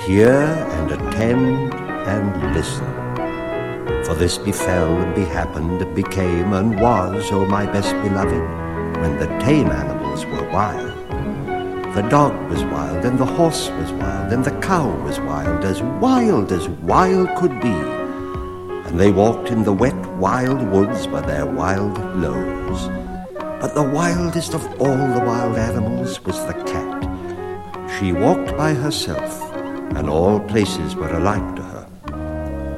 Hear and attend and listen. For this befell and behappened, became and was, O my best beloved, when the tame animals were wild. The dog was wild, and the horse was wild, and the cow was wild as wild could be. And they walked in the wet, wild woods by their wild lows. But the wildest of all the wild animals was the cat. She walked by herself, and all places were alike to her.